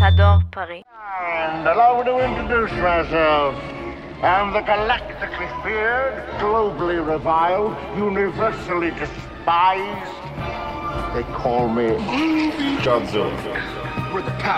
j'adore Paris. And allow me to introduce myself. I'm the galactically feared, globally reviled, universally despised. They call me Godzilla. We're the power.